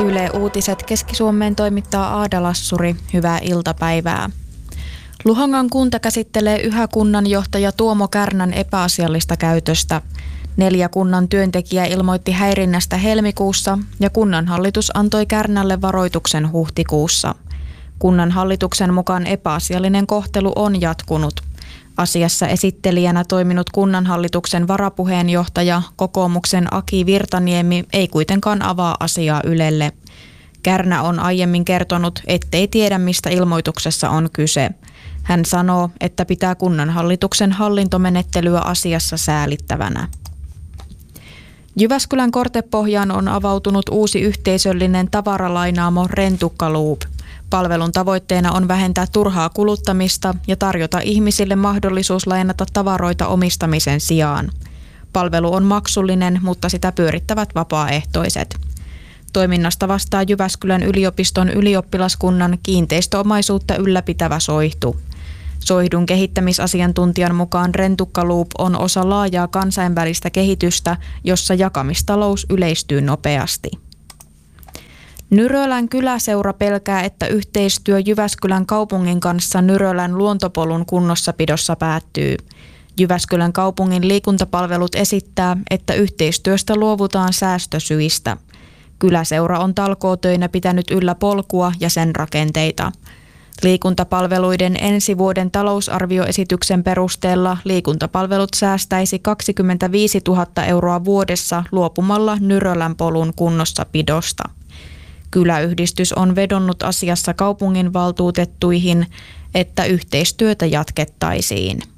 Yle Uutiset Keski-Suomeen toimittaa Aada Lassuri. Hyvää iltapäivää. Luhangan kunta käsittelee yhä kunnanjohtaja Tuomo Kärnän epäasiallista käytöstä. 4 kunnan työntekijää ilmoitti häirinnästä helmikuussa ja kunnanhallitus antoi Kärnälle varoituksen huhtikuussa. Kunnanhallituksen mukaan epäasiallinen kohtelu on jatkunut. Asiassa esittelijänä toiminut kunnanhallituksen varapuheenjohtaja, kokoomuksen Aki Virtaniemi, ei kuitenkaan avaa asiaa Ylelle. Kärnä on aiemmin kertonut, ettei tiedä mistä ilmoituksessa on kyse. Hän sanoo, että pitää kunnanhallituksen hallintomenettelyä asiassa säälittävänä. Jyväskylän Kortepohjaan on avautunut uusi yhteisöllinen tavaralainaamo Rentukka Loop. Palvelun tavoitteena on vähentää turhaa kuluttamista ja tarjota ihmisille mahdollisuus lainata tavaroita omistamisen sijaan. Palvelu on maksullinen, mutta sitä pyörittävät vapaaehtoiset. Toiminnasta vastaa Jyväskylän yliopiston ylioppilaskunnan kiinteistöomaisuutta ylläpitävä Soihtu. Soihdun kehittämisasiantuntijan mukaan Rentukka Loop on osa laajaa kansainvälistä kehitystä, jossa jakamistalous yleistyy nopeasti. Nyrölän kyläseura pelkää, että yhteistyö Jyväskylän kaupungin kanssa Nyrölän luontopolun kunnossapidossa päättyy. Jyväskylän kaupungin liikuntapalvelut esittää, että yhteistyöstä luovutaan säästösyistä. Kyläseura on talkootöinä pitänyt yllä polkua ja sen rakenteita. Liikuntapalveluiden ensi vuoden talousarvioesityksen perusteella liikuntapalvelut säästäisi 25 000 euroa vuodessa luopumalla Nyrölän polun kunnossapidosta. Kyläyhdistys on vedonnut asiassa kaupunginvaltuutettuihin, että yhteistyötä jatkettaisiin.